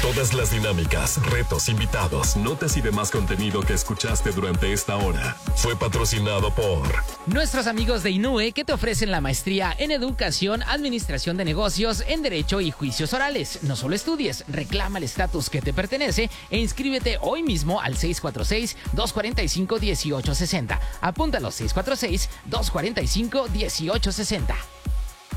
Todas las dinámicas, retos, invitados, notas y demás contenido que escuchaste durante esta hora fue patrocinado por nuestros amigos de Inue, que te ofrecen la maestría en Educación, Administración de Negocios, en Derecho y Juicios Orales. No solo estudies, reclama el estatus que te pertenece e inscríbete hoy mismo al 646-245-1860. Apúntalo, 646-245-1860.